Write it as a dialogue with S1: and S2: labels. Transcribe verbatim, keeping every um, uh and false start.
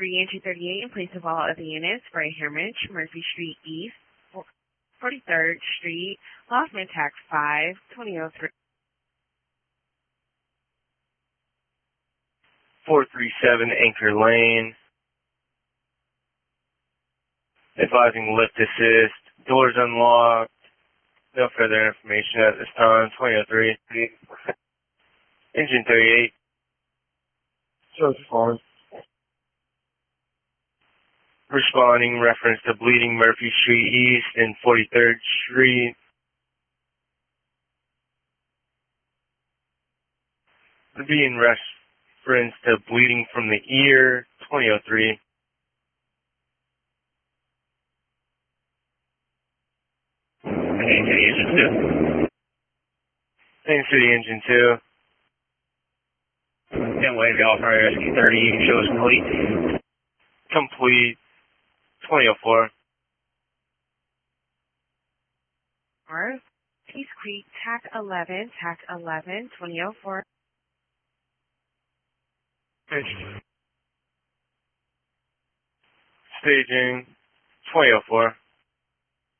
S1: Engine thirty-eight in place of all other units for a Hermitage, Murphy Street East, forty-third Street, Loftman Tax five, twenty oh three.
S2: four three seven Anchor Lane. Advising lift assist. Doors unlocked. No further information at this time. twenty oh three. Engine thirty-eight.
S3: Charge fine.
S2: Responding reference to Bleeding Murphy Street East and forty-third Street. Being reference to bleeding from the ear. twenty oh three.
S4: Main City Engine two.
S2: Main City Engine two.
S4: ten Wave Alpha Rescue thirty, you can show us complete.
S2: Complete. twenty oh four.
S1: Or Peace Creek, T A C eleven, T A C eleven, twenty oh four.
S2: Staging. twenty oh four.